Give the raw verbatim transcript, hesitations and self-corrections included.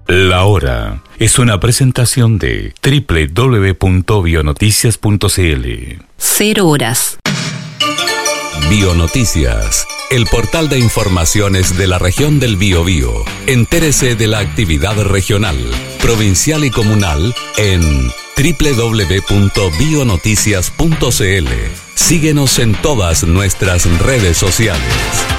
La Hora es una presentación de doble u doble u doble u punto bionoticias punto c l. Cero horas. Bionoticias, el portal de informaciones de la región del Biobío. Entérese de la actividad regional, provincial y comunal en doble u doble u doble u punto bionoticias punto c l. Síguenos en todas nuestras redes sociales.